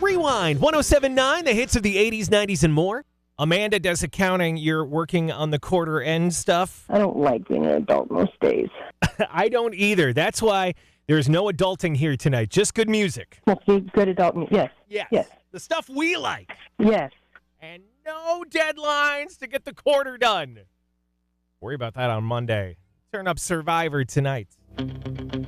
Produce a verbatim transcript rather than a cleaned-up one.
Rewind, one oh seven point nine, the hits of the eighties, nineties, and more. Amanda does accounting. You're working on the quarter end stuff. I don't like being an adult most days. I don't either. That's why there's no adulting here tonight. Just good music. Well, good adult music. Yes. Yes. Yes. The stuff we like. Yes. And no deadlines to get the quarter done. Worry about that on Monday. Turn up Survivor tonight.